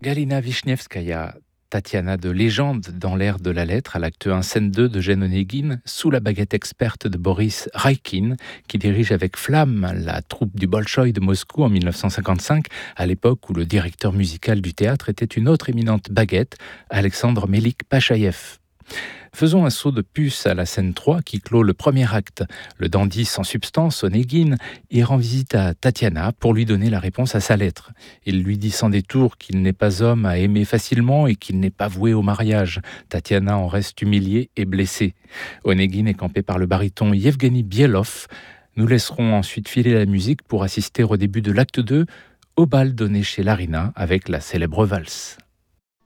Galina Wiśniewskaja, Tatiana de légende dans l'ère de la lettre à l'acte 1, scène 2 de Eugène Onégine, sous la baguette experte de Boris Raikin, qui dirige avec flamme la troupe du Bolchoï de Moscou en 1955, à l'époque où le directeur musical du théâtre était une autre éminente baguette, Alexandre Melik-Pachaïev. Faisons un saut de puce à la scène 3 qui clôt le premier acte. Le dandy sans substance, Onégine, y rend visite à Tatiana pour lui donner la réponse à sa lettre. Il lui dit sans détour qu'il n'est pas homme à aimer facilement et qu'il n'est pas voué au mariage. Tatiana en reste humiliée et blessée. Onégine est campé par le baryton Yevgeny Bielov. Nous laisserons ensuite filer la musique pour assister au début de l'acte 2 au bal donné chez Larina avec la célèbre valse.